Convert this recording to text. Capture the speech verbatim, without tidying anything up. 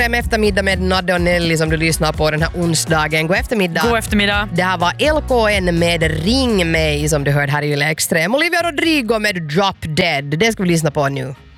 Fem eftermiddag med Nadde och Nelly som du lyssnar på den här onsdagen. God eftermiddag. God eftermiddag. Det här var L K N med Ring mig som du hörde här i Yle Extrem. Olivia Rodrigo med Drop Dead. Det ska vi lyssna på nu.